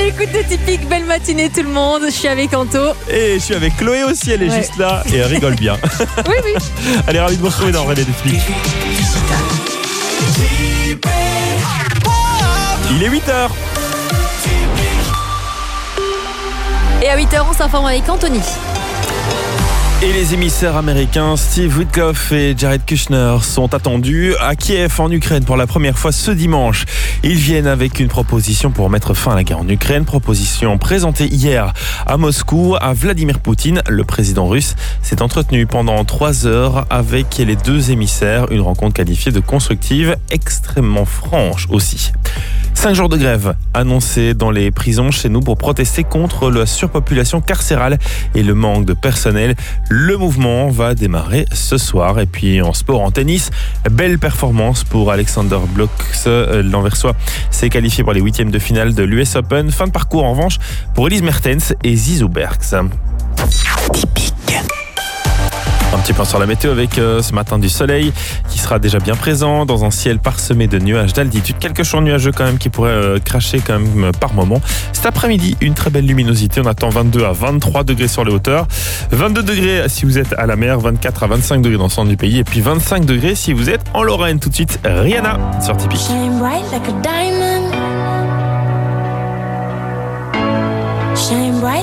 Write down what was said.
Écoute de Typique, belle matinée tout le monde. Je suis avec Anto. Et je suis avec Chloé aussi, elle est juste là et elle rigole bien. Oui. Allez, ravi de vous retrouver dans Réveil de Typique. Il est 8h. Et à 8h, on s'informe avec Anthony. Et les émissaires américains Steve Witkoff et Jared Kushner sont attendus à Kiev en Ukraine pour la première fois ce dimanche. Ils viennent avec une proposition pour mettre fin à la guerre en Ukraine, proposition présentée hier à Moscou à Vladimir Poutine. Le président russe s'est entretenu pendant 3 heures avec les deux émissaires, une rencontre qualifiée de constructive, extrêmement franche aussi. 5 jours de grève annoncés dans les prisons chez nous pour protester contre la surpopulation carcérale et le manque de personnel. Le mouvement va démarrer ce soir. Et puis en sport, en tennis, belle performance pour Alexander Blok. L'Anversois s'est qualifié pour les 8e de finale de l'US Open. Fin de parcours en revanche pour Elise Mertens et Zizou Bergs. Typique. Un petit point sur la météo avec ce matin du soleil qui sera déjà bien présent dans un ciel parsemé de nuages d'altitude. Quelques champs nuageux quand même qui pourraient cracher quand même par moment. Cet après-midi, une très belle luminosité. On attend 22 à 23 degrés sur les hauteurs. 22 degrés si vous êtes à la mer, 24 à 25 degrés dans le centre du pays et puis 25 degrés si vous êtes en Lorraine. Tout de suite, Rihanna sur Typique. Shine bright like a diamond. Shine bright.